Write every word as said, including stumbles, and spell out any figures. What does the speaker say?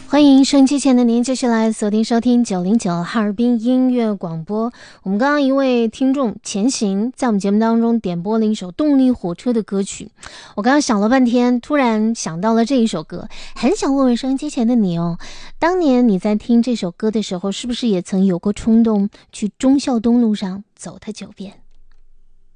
欢迎收音机前的您继续来锁定收听九零九哈尔滨音乐广播。我们刚刚一位听众前行在我们节目当中点播了一首动力火车的歌曲，我刚刚想了半天，突然想到了这一首歌，很想问问收音机前的你哦，当年你在听这首歌的时候，是不是也曾有过冲动去忠孝东路上走它九遍？